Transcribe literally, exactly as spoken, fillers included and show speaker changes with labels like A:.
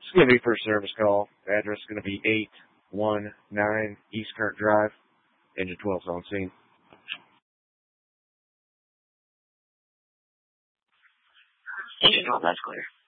A: It's going to be first service call. The address is going to be eight one nine East Kurt Drive. Engine twelve's on scene.
B: Engine twelve, that's clear.